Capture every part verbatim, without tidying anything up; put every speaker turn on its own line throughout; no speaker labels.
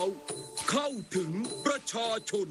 เข้าถึงประชาชน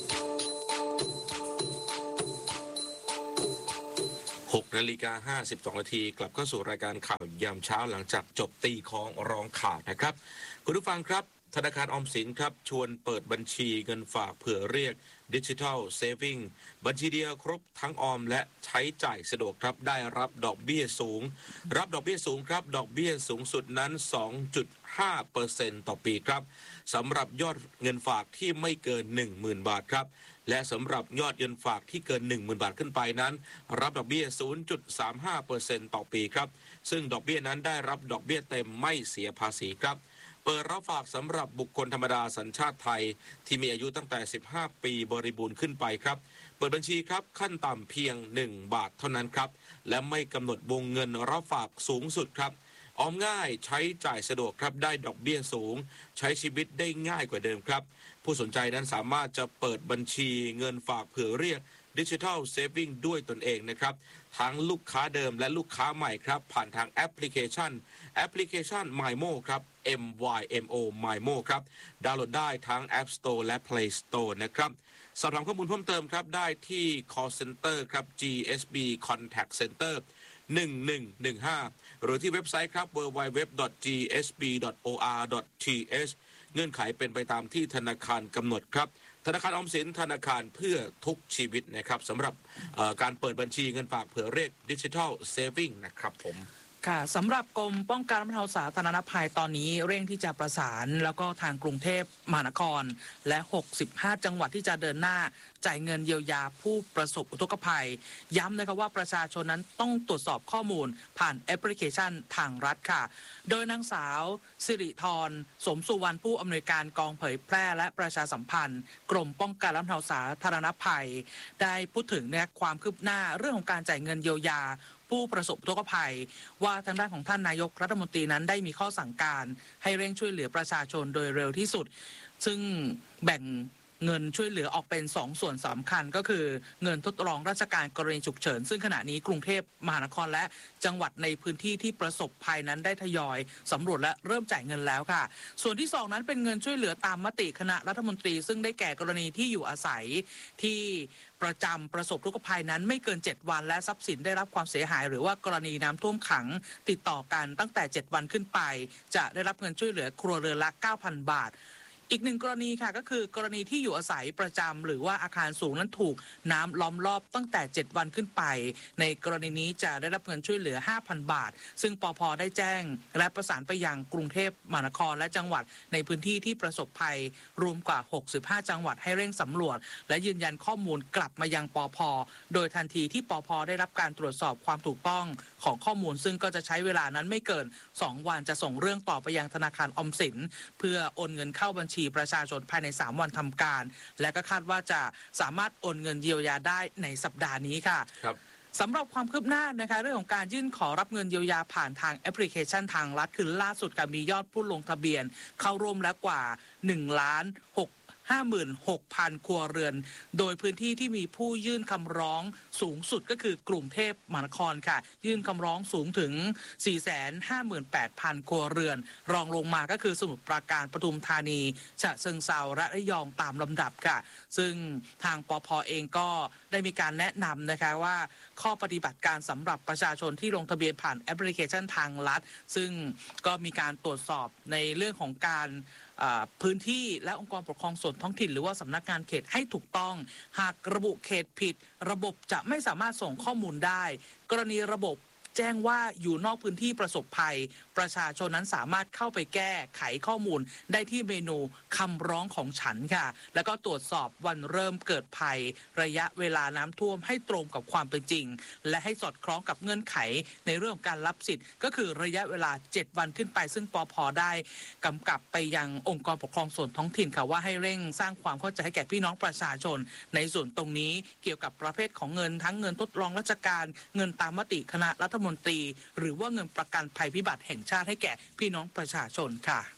หกนาฬิกาห้าสิบสองนาทีกลับเข้าสู่รายการข่าวยามเช้าหลังจากจบตีของรองข่าวนะครับคุณผู้ฟังครับธนาคารออมสินครับชวนเปิดบัญชีเงินฝากเผื่อเรียกดิจิทัลเซฟวิ่งบัญชีเดียวครบทั้งออมและใช้จ่ายสะดวกครับได้รับดอกเบี้ยสูงรับดอกเบี้ยสูงครับดอกเบี้ยสูงสุดนั้น สองจุดห้าเปอร์เซ็นต์ ต่อปีครับสำหรับยอดเงินฝากที่ไม่เกิน หนึ่งหมื่น บาทครับและสำหรับยอดเงินฝากที่เกิน หนึ่งหมื่น บาทขึ้นไปนั้นรับดอกเบี้ย ศูนย์จุดสามห้าเปอร์เซ็นต์ ต่อปีครับซึ่งดอกเบี้ยนั้นได้รับดอกเบี้ยเต็มไม่เสียภาษีครับเปิดรับฝากสำหรับบุคคลธรรมดาสัญชาติไทยที่มีอายุตั้งแต่สิบห้าปีบริบูรณ์ขึ้นไปครับเปิดบัญชีครับขั้นต่ำเพียงหนึ่งบาทเท่านั้นครับและไม่กำหนดวงเงินรับฝากสูงสุดครับออมง่ายใช้จ่ายสะดวกครับได้ดอกเบี้ยสูงใช้ชีวิตได้ง่ายกว่าเดิมครับผู้สนใจนั้นสามารถจะเปิดบัญชีเงินฝากเผื่อเรียกดิจิทัลเซฟวิ่งด้วยตนเองนะครับทั้งลูกค้าเดิมและลูกค้าใหม่ครับผ่านทางแอปพลิเคชันแอปพลิเคชัน mymo ครับ M Y M O mymo ครับดาวน์โหลดได้ทั้ง App Store และ Play Store นะครับสอบถามข้อมูลเพิ่มเติมครับได้ที่ call center ครับ จี เอส บี contact center หนึ่งหนึ่งหนึ่งห้าหรือที่เว็บไซต์ครับ ดับเบิลยู ดับเบิลยู ดับเบิลยู ดอท จี เอส บี ดอท โอ อาร์ ดอท ที เอช เงื่อนไขเป็นไปตามที่ธนาคารกำหนดครับธนาคารออมสินธนาคารเพื่อทุกชีวิตนะครับสำหรับการเปิดบัญชีเงินฝากเผื่อเรียกดิจิทัลเซฟวิ่งนะครับผม
ค่ะสำหรับกรมป้องกันและบรรเทาสาธารณภัยตอนนี้เร่งที่จะประสานแล้วก็ทางกรุงเทพมหานครและหกสิบห้าจังหวัดที่จะเดินหน้าจ่ายเงินเยียวยาผู้ประสบอุทกภัยย้ำนะครับว่าประชาชนนั้นต้องตรวจสอบข้อมูลผ่านแอปพลิเคชันทางรัฐค่ะโดยนางสาวสิริธรสมสุวรรณผู้อำนวยการกองเผยแพร่และประชาสัมพันธ์กรมป้องกันและบรรเทาสาธารณภัยได้พูดถึงเนี่ยความคืบหน้าเรื่องของการจ่ายเงินเยียวยาผู้ประสบอุทกภัยว่าทางด้านของท่านนายกรัฐมนตรีนั้นได้มีข้อสั่งการให้เร่งช่วยเหลือประชาชนโดยเร็วที่สุดซึ่งแบ่งเงินช่วยเหลือออกเป็นสองส่วนสำคัญก็คือเงินทดลองราชการกรณีฉุกเฉินซึ่งขณะนี้กรุงเทพมหานครและจังหวัดในพื้นที่ที่ประสบภัยนั้นได้ทยอยสำรวจและเริ่มจ่ายเงินแล้วค่ะส่วนที่สองนั้นเป็นเงินช่วยเหลือตามมติคณะรัฐมนตรีซึ่งได้แก่กรณีที่อยู่อาศัยที่ประจำประสบทุกภัยนั้นไม่เกินเจ็ดวันและทรัพย์สินได้รับความเสียหายหรือว่ากรณีน้ำท่วมขังติดต่อกันตั้งแต่เจ็ดวันขึ้นไปจะได้รับเงินช่วยเหลือครัวเรือนละ เก้าพัน บาทอีกหนึ่งกรณีค่ะก็คือกรณีที่อยู่อาศัยประจำหรือว่าอาคารสูงนั้นถูกน้ำล้อมรอบตั้งแต่เจ็ดวันขึ้นไปในกรณีนี้จะได้รับเงินช่วยเหลือ ห้าพัน บาทซึ่งปภ.ได้แจ้งและประสานไปยังกรุงเทพมหานครและจังหวัดในพื้นที่ที่ประสบภัยรวมกว่าหกสิบห้าจังหวัดให้เร่งสำรวจและยืนยันข้อมูลกลับมายังปภ.โดยทันทีที่ปภ.ได้รับการตรวจสอบความถูกต้องของข้อมูลซึ่งก็จะใช้เวลานั้นไม่เกินสองวันจะส่งเรื่องต่อไปยังธนาคารออมสินเพื่อโอนเงินเข้าบัญชีประชาชนภายในสามวันทำการและก็คาดว่าจะสามารถโอนเงินเยียวยาได้ในสัปดาห์นี้ค่ะ
ครับ
สำหรับความคืบหน้านะคะเรื่องของการยื่นขอรับเงินเยียวยาผ่านทางแอปพลิเคชันทางรัฐคือล่าสุดก็มียอดผู้ลงทะเบียนเข้าร่วมแล้วกว่าหนึ่งล้านหก ห้าหมื่นหกพัน ครัวเรือนโดยพื้นที่ที่มีผู้ยื่นคำร้องสูงสุดก็คือกรุงเทพมหานครค่ะยื่นคำร้องสูงถึง สี่แสนห้าหมื่นแปดพัน ครัวเรือนรองลงมาก็คือสมุทรปราการปทุมธานีฉะเชิงเทราและระยองตามลำดับค่ะซึ่งทางปภ.เองก็ได้มีการแนะนำนะคะว่าข้อปฏิบัติการสำหรับประชาชนที่ลงทะเบียนผ่านแอปพลิเคชันทางรัฐซึ่งก็มีการตรวจสอบในเรื่องของการพื้นที่และองค์กรปกครองส่วนท้องถิ่นหรือว่าสำนักงานเขตให้ถูกต้องหากระบุเขตผิดระบบจะไม่สามารถส่งข้อมูลได้กรณีระบบแจ้งว่าอยู่นอกพื้นที่ประสบภัยประชาชนนั้นสามารถเข้าไปแก้ไขข้อมูลได้ที่เมนูคำร้องของฉันค่ะแล้วก็ตรวจสอบวันเริ่มเกิดภัยระยะเวลาน้ำท่วมให้ตรงกับความเป็นจริงและให้สอดคล้องกับเงื่อนไขในเรื่องการรับสิทธิ์ก็คือระยะเวลาเจ็ดวันขึ้นไปซึ่งปภ.ได้กำกับไปยังองค์กรปกครองส่วนท้องถิ่นค่ะว่าให้เร่งสร้างความเข้าใจให้แก่พี่น้องประชาชนในส่วนตรงนี้เกี่ยวกับประเภทของเงินทั้งเงินทดลองราชการเงินตามมติคณะรัฐมนตรีหรือว่าเงินประกันภัยพิบัติแห่งชาติให้แก่พี่น้องประชาชนค่ะ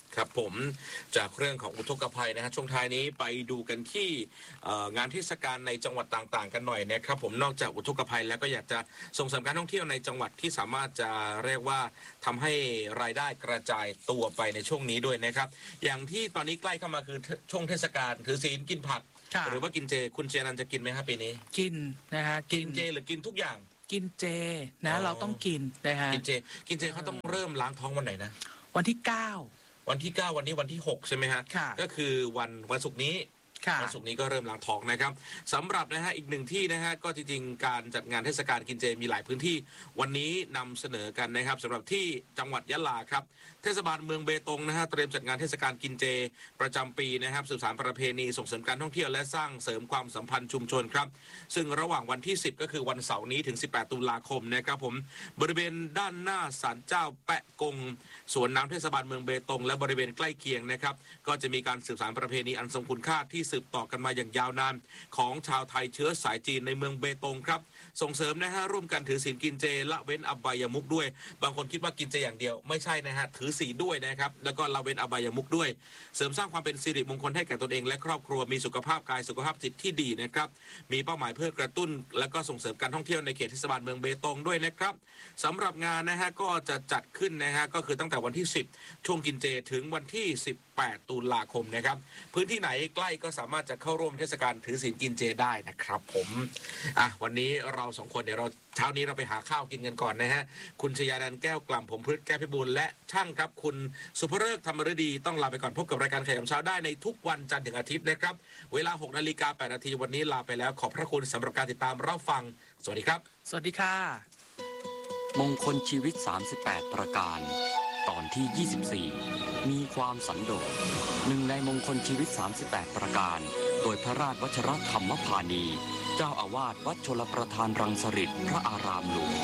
ครับผมจากเรื่องของอุทกภัยนะฮะช่วงท้ายนี้ไปดูกันที่งานเทศกาลในจังหวัดต่างๆกันหน่อยนะครับผมนอกจากอุทกภัยแล้วก็อยากจะส่งเสริมการท่องเที่ยวในจังหวัดที่สามารถจะเรียกว่าทำให้รายได้กระจายตัวไปในช่วงนี้ด้วยนะครับอย่างที่ตอนนี้ใกล้เข้ามาคือช่วงเทศกาลถือศีลกินผักหรือว่ากินเจคุณเจนันจะกินไหมครับปีนี้
กินนะฮะ
กินเจหรือกินทุกอย่าง
กินเจนะเราต้องกินนะฮะ
กินเจกินเจเขาต้องเริ่มล้างท้องวันไหนนะ
วันที่เก้า
วันที่เก้าวันนี้วันที่หกใช่ไหมฮะก็คือวันวันศุกร์นี้วันศุกร์นี้ก็เริ่มล้างท้องนะครับสำหรับนะฮะอีกหนึ่งที่นะฮะก็จริงๆการจัดงานเทศกาลกินเจมีหลายพื้นที่วันนี้นำเสนอกันนะครับสำหรับที่จังหวัดยะลาครับเทศบาลเมืองเบตงนะฮะเตรียมจัดงานเทศกาลกินเจประจำปีนะครับสืบสานประเพณีส่งเสริมการท่องเที่ยวและสร้างเสริมความสัมพันธ์ชุมชนครับซึ่งระหว่างวันที่สิบก็คือวันเสาร์นี้ถึงสิบแปดตุลาคมนะครับผมบริเวณด้านหน้าศาลเจ้าแปะกงสวนน้ำเทศบาลเมืองเบตงและบริเวณใกล้เคียงนะครับก็จะมีการสืบสานประเพณีอันทรงคุณค่าที่สืบต่อกันมาอย่างยาวนานของชาวไทยเชื้อสายจีนในเมืองเบตงครับส่งเสริมนะฮะร่วมกันถือศีลกินเจละเว้นอบายมุขด้วยบางคนคิดว่ากินเจอย่างเดียวไม่ใช่นะฮะถือศีลด้วยนะครับแล้วก็ละเว้นอบายมุขด้วยเสริมสร้างความเป็นสิริมงคลให้แก่ตนเองและครอบครัวมีสุขภาพกายสุขภาพจิตที่ดีนะครับมีเป้าหมายเพื่อกระตุ้นและก็ส่งเสริมการท่องเที่ยวในเขตเทศบาลเมืองเบตงด้วยนะครับสำหรับงานนะฮะก็จะจัดขึ้นนะฮะก็คือตั้งแต่วันที่สิบช่วงกินเจถึงวันที่สิบแปดตุลาคมนะครับพื้นที่ไหนใกล้ก็สามารถจะเข้าร่วมเทศกาลถือศีลกินเจได้นะครับผมอ่ะวันนี้เราสองคนเดี๋ยวเราเช้านี้เราไปหาข้าวกินกันก่อนนะฮะคุณชยานันท์แก้วกล่ำผมพฤทธิ์แก้วพิบูลและช่างครับคุณสุภฤกษ์ธรรมฤดีต้องลาไปก่อนพบกับรายการขยำเช้าได้ในทุกวันจันทร์ถึงอาทิตย์นะครับเวลาหกนาฬิกาแปดนาทีวันนี้ลาไปแล้วขอบพระคุณสำหรับการติดตามรับฟังสวัสดีครับ
สวัสดีค่ะ
มงคลชีวิตสามสิบแปดประการตอนที่ยี่สิบสี่มีความสันโดษหนึ่งในมงคลชีวิตสามสิบแปดประการโดยพระราชวชรธรรมพานีเจ้าอาวาสวัดชลประทานรังสฤษพระอารามหลวง